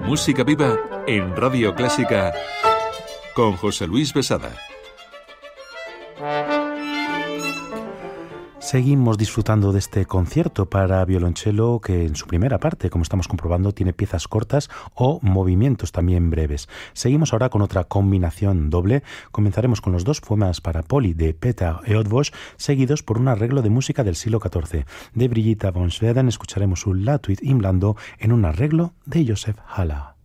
Música viva en Radio Clásica con José Luis Besada. Seguimos disfrutando de este concierto para violonchelo que en su primera parte, como estamos comprobando, tiene piezas cortas o movimientos también breves. Seguimos ahora con otra combinación doble. Comenzaremos con los dos poemas para Polly de Peter Eötvös, seguidos por un arreglo de música del siglo XIV. De Brigitta von Schweden escucharemos un Latuit in Blando en un arreglo de Joseph Haller.